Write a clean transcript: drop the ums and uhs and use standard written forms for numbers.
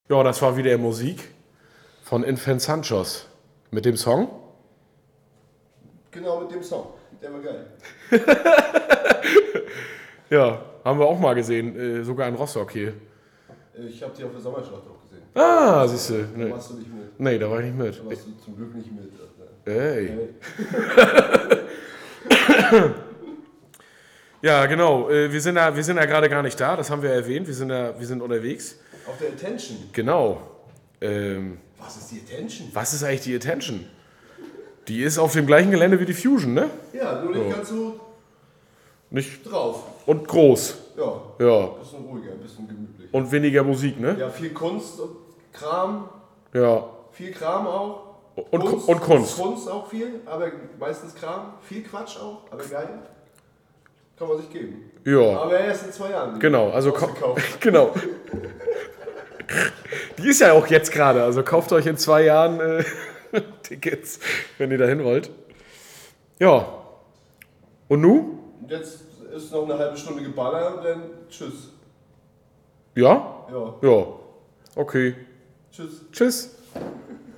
Ja, das war wieder Musik von Infant Sanchos. Mit dem Song? Genau mit dem Song. Der war geil. Ja, haben wir auch mal gesehen. Sogar in Rostock hier. Ich habe die auf der Sommerschlacht auch gesehen. Ah, siehst du. Da warst du nicht mit. Nee, da war ich nicht mit. Da warst du zum Glück nicht mit. Hey. Hey. Ja, genau. Wir sind ja gerade gar nicht da. Das haben wir erwähnt. Wir sind unterwegs. Auf der Attention. Genau. Was ist die Attention? Was ist eigentlich die Attention? Die ist auf dem gleichen Gelände wie die Fusion, ne? Ja, nur nicht ganz so Nicht drauf. und groß. Ja. Ja. Ein bisschen ruhiger, ein bisschen gemütlich. Und weniger Musik, ne? Ja, viel Kunst und Kram. Ja. Viel Kram auch. Und Kunst. Kunst auch viel, aber meistens Kram. Viel Quatsch auch, aber geil. Kann man sich geben. Ja. Aber erst in 2 Jahren. Genau, also Ausgekauft. genau. Die ist ja auch jetzt gerade, also kauft euch in 2 Jahren Tickets, wenn ihr dahin wollt. Ja. Und nu? Jetzt ist noch eine halbe Stunde geballert und dann tschüss. Ja? Ja, Ja. Okay. tschüss. Tschüss.